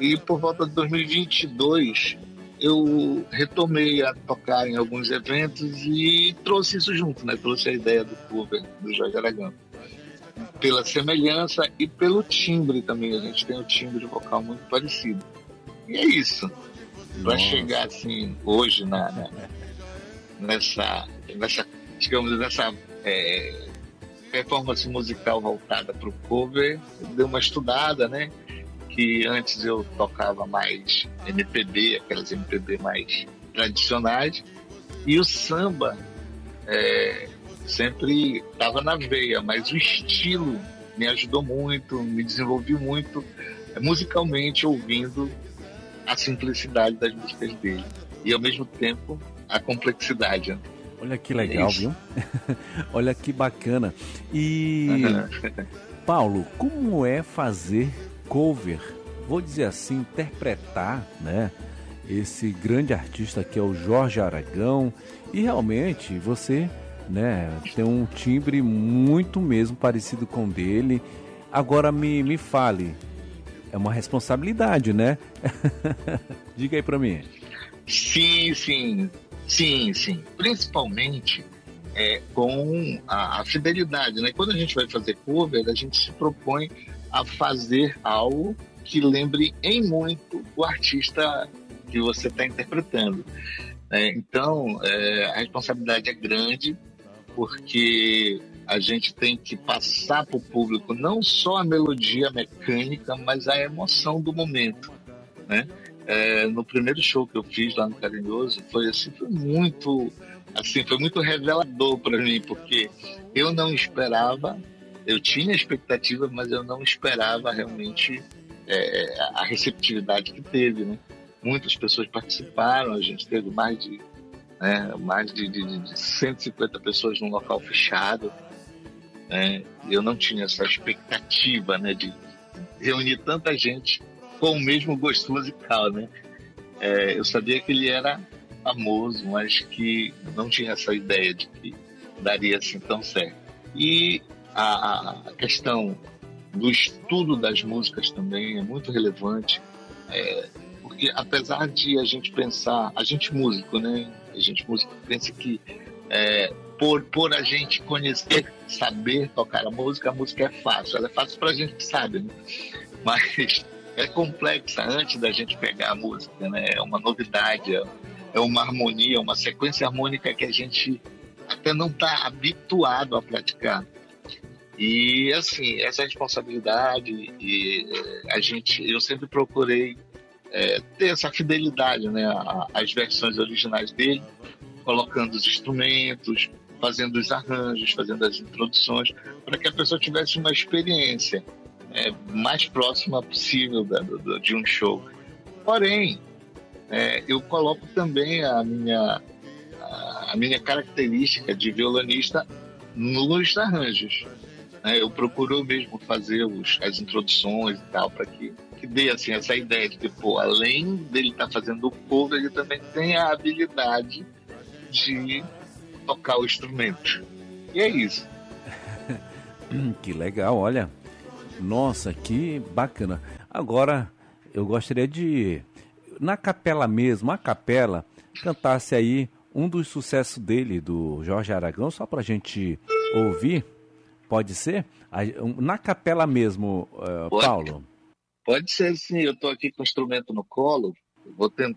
E por volta de 2022, eu retomei a tocar em alguns eventos e trouxe isso junto, né? Trouxe a ideia do cover do Jorge Aragão. Pela semelhança e pelo timbre também, a gente tem um timbre vocal muito parecido. E é isso. Para chegar assim, hoje, nessa digamos, nessa performance musical voltada para o cover, deu uma estudada, né? Que antes eu tocava mais MPB, aquelas MPB mais tradicionais, e o samba sempre estava na veia, mas o estilo me ajudou muito, me desenvolvi muito musicalmente, ouvindo a simplicidade das músicas dele e ao mesmo tempo a complexidade. Olha que legal, viu? Olha que bacana. E Paulo, como é fazer cover? Vou dizer assim, interpretar, né, esse grande artista que é o Jorge Aragão, e realmente você, né, tem um timbre muito mesmo parecido com o dele. Agora me fale, é uma responsabilidade, né? Diga aí pra mim. Sim. Principalmente com a fidelidade, né? Quando a gente vai fazer cover, a gente se propõe a fazer algo que lembre em muito o artista que você está interpretando. Então, a responsabilidade é grande, porque a gente tem que passar para o público não só a melodia mecânica, mas a emoção do momento, né? No primeiro show que eu fiz lá no Carinhoso, foi muito revelador para mim, porque eu não esperava, eu tinha expectativa, mas eu não esperava realmente a receptividade que teve, né? Muitas pessoas participaram, a gente teve mais de 150 pessoas num local fechado. Eu não tinha essa expectativa, né, de reunir tanta gente com o mesmo gosto musical, né? Eu sabia que ele era famoso, mas que não tinha essa ideia de que daria assim tão certo. E a questão do estudo das músicas também é muito relevante, porque apesar de a gente pensar, a gente músico, né? A gente músico pensa que por a gente conhecer, saber tocar a música é fácil. Ela é fácil para a gente que sabe, né? Mas é complexa antes da gente pegar a música, né? É uma novidade, é uma harmonia, uma sequência harmônica que a gente até não está habituado a praticar. E assim, essa responsabilidade, eu sempre procurei ter essa fidelidade, né, às versões originais dele, colocando os instrumentos, fazendo os arranjos, fazendo as introduções, para que a pessoa tivesse uma experiência mais próxima possível de um show. Porém, eu coloco também a minha característica de violonista nos arranjos. Eu procuro mesmo fazer as introduções e tal, para que dê assim, essa ideia de que, além dele estar fazendo o cover, ele também tem a habilidade de tocar o instrumento. E é isso. Que legal, olha. Nossa, que bacana. Agora, eu gostaria de, na capela mesmo, a capela, cantasse aí um dos sucessos dele, do Jorge Aragão, só pra gente ouvir. Pode ser? Na capela mesmo, Paulo? Pode ser, sim. Eu estou aqui com o instrumento no colo. Vou